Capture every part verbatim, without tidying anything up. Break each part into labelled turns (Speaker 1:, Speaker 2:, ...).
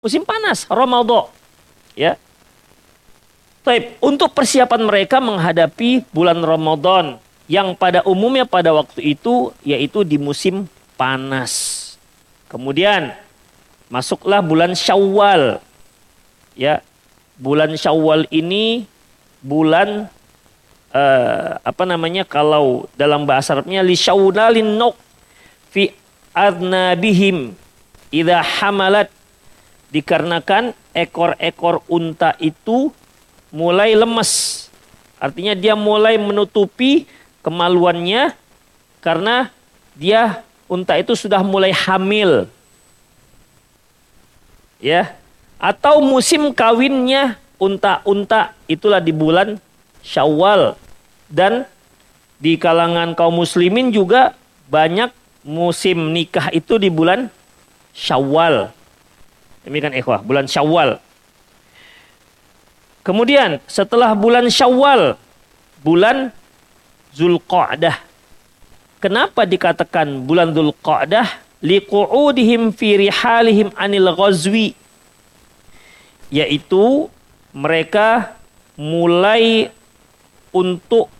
Speaker 1: Musim panas, Ramadan. Ya. Taib, untuk persiapan mereka menghadapi bulan Ramadan yang pada umumnya pada waktu itu yaitu di musim panas. Kemudian masuklah bulan Syawal. Ya. Bulan Syawal ini bulan uh, apa namanya kalau dalam bahasa Arabnya li syawlalin nuk fi adnabihim idza hamalat, dikarenakan ekor-ekor unta itu mulai lemes. Artinya dia mulai menutupi kemaluannya karena dia unta itu sudah mulai hamil. Ya. Atau musim kawinnya unta-unta itulah di bulan Syawal. Dan di kalangan kaum muslimin juga banyak musim nikah itu di bulan Syawal. Demikian ikhwah, bulan Syawal. Kemudian setelah bulan Syawal, bulan Zulqa'dah. Kenapa dikatakan bulan Zulqa'dah? Liqu'udihim fi rihalihim anil ghazwi. Yaitu mereka mulai untuk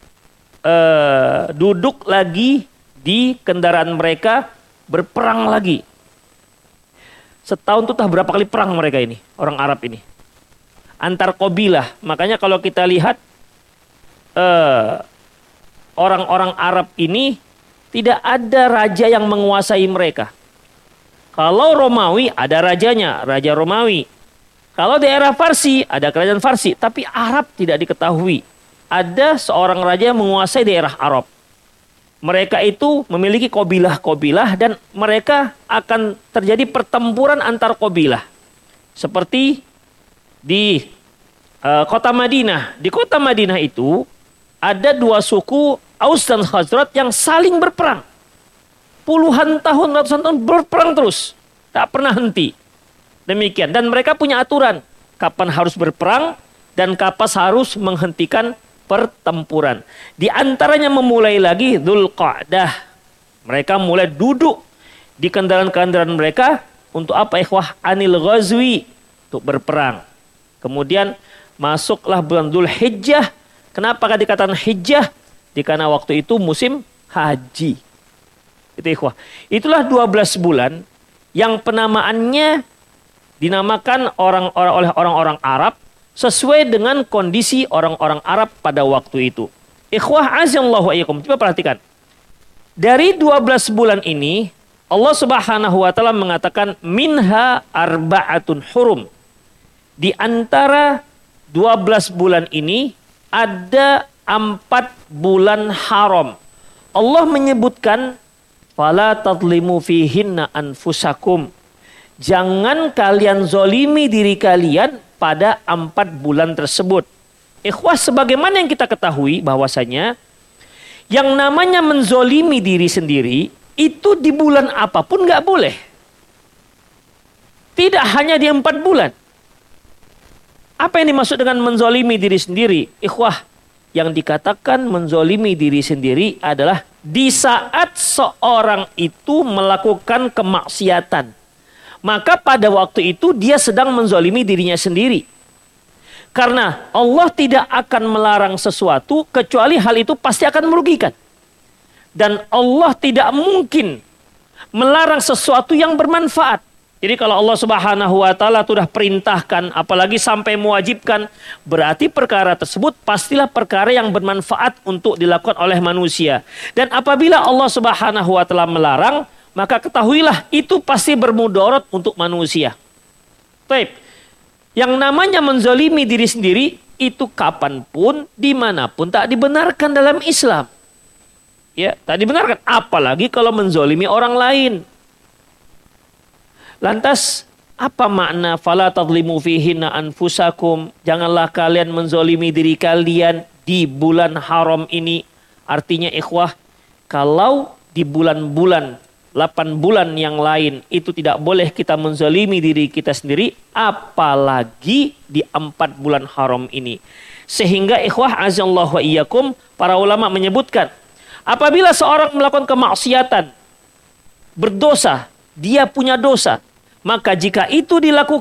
Speaker 1: uh, duduk lagi di kendaraan mereka, berperang lagi. Setahun itu berapa kali perang mereka ini, orang Arab ini. Antar kabilah. Makanya kalau kita lihat uh, orang-orang Arab ini tidak ada raja yang menguasai mereka. Kalau Romawi ada rajanya, Raja Romawi. Kalau daerah Farsi ada kerajaan Farsi, tapi Arab tidak diketahui. Ada seorang raja yang menguasai daerah Arab. Mereka itu memiliki kabilah-kabilah dan mereka akan terjadi pertempuran antar kabilah. Seperti di uh, kota Madinah. Di kota Madinah itu ada dua suku Aus dan Khazraj yang saling berperang. Puluhan tahun, ratusan tahun berperang terus. Tak pernah henti. Demikian. Dan mereka punya aturan. Kapan harus berperang dan kapan harus menghentikan pertempuran. Di antaranya memulai lagi Dzulqa'dah. Mereka mulai duduk di kendaraan-kendaraan mereka untuk apa ikhwah? Anil ghazwi. Untuk berperang. Kemudian masuklah bulan Dzulhijjah. Kenapa dikatakan hijjah? Karena waktu itu musim haji. Itu ikhwah. Itulah dua belas bulan yang penamaannya dinamakan orang-orang oleh orang-orang Arab sesuai dengan kondisi orang-orang Arab pada waktu itu. Ikhwah azallahu ayyakum. Coba perhatikan. Dari dua belas bulan ini Allah Subhanahu wa taala mengatakan minha arba'atun hurum. Di antara dua belas bulan ini ada empat bulan haram. Allah menyebutkan fala tadlimu fihinna anfusakum. Jangan kalian zolimi diri kalian pada empat bulan tersebut. Ikhwah, sebagaimana yang kita ketahui bahwasanya yang namanya menzolimi diri sendiri itu di bulan apapun nggak boleh. Tidak hanya di empat bulan. Apa yang dimaksud dengan menzolimi diri sendiri? Ikhwah, yang dikatakan menzolimi diri sendiri adalah di saat seorang itu melakukan kemaksiatan. Maka pada waktu itu dia sedang menzolimi dirinya sendiri. Karena Allah tidak akan melarang sesuatu kecuali hal itu pasti akan merugikan. Dan Allah tidak mungkin melarang sesuatu yang bermanfaat. Jadi kalau Allah Subhanahu wa taala sudah perintahkan apalagi sampai mewajibkan, berarti perkara tersebut pastilah perkara yang bermanfaat untuk dilakukan oleh manusia. Dan apabila Allah Subhanahu wa taala melarang, maka ketahuilah itu pasti bermudarat untuk manusia. Baik. Yang namanya menzalimi diri sendiri itu kapanpun, dimanapun tak dibenarkan dalam Islam. Ya, tak dibenarkan. Apalagi kalau menzalimi orang lain. Lantas apa makna fala tadlimu fihinna anfusakum? Janganlah kalian menzalimi diri kalian di bulan haram ini. Artinya ikhwah, kalau di bulan-bulan delapan bulan yang lain itu tidak boleh kita menzalimi diri kita sendiri, apalagi di empat bulan haram ini. Sehingga ikhwah azallahu wa iyyakum, para ulama menyebutkan, apabila seorang melakukan kemaksiatan, berdosa, dia punya dosa, Maka jika itu dilakukan